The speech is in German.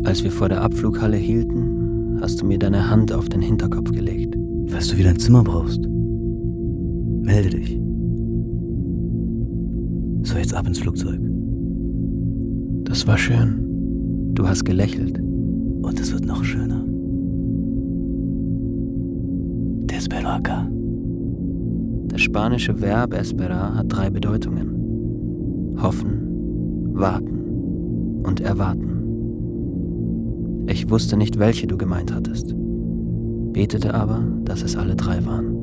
Als wir vor der Abflughalle hielten, hast du mir deine Hand auf den Hinterkopf gelegt. Falls du wieder ein Zimmer brauchst, melde dich. So, jetzt ab ins Flugzeug. Das war schön. Du hast gelächelt. Und es wird noch schöner. Desperaka. Das spanische Verb esperar hat 3 Bedeutungen. Hoffen, warten und erwarten. Ich wusste nicht, welche du gemeint hattest, betete aber, dass es alle 3 waren.